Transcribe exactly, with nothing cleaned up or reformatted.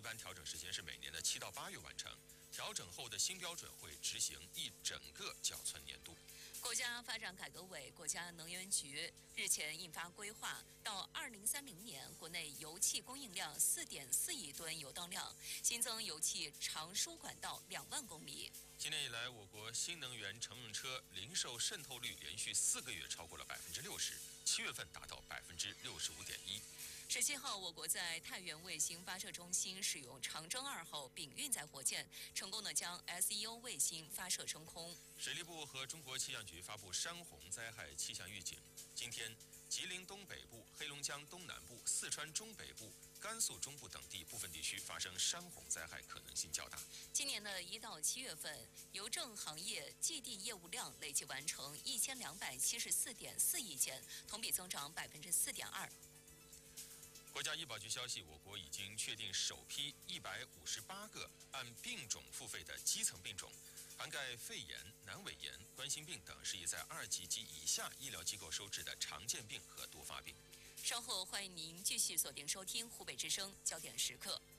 般调整时间是每年的七到八月完成。调整后的新标准会执行一整个缴存年度。 国家发展改革委、国家能源局日前印发规划，到二零三零年，国内油气供应量四点四亿吨油当量，新增油气长输管道两万公里。 今年以来，我国新能源乘用车零售渗透率连续四个月超过了百分之六十，七月份达到百分之六十五点一。 十七号，我国在太原卫星发射中心使用长征二号丙运载火箭，成功的将 S E O 卫星发射升空。 水利部和中国气象局发布山洪灾害气象预警。今天，吉林东北部、黑龙江东南部、四川中北部、甘肃中部等地部分地区发生山洪灾害可能性较大。 今年的一到七月份，邮政行业寄递业务量累计完成一千两百七十四点四亿件，同比增长百分之四点二。 国家医保局消息，我国已经确定首批一百五十八个按病种付费的基层病种，涵盖肺炎、阑尾炎、冠心病等适宜在二级及以下医疗机构收治的常见病和多发病。 稍后欢迎您继续锁定收听湖北之声焦点时刻。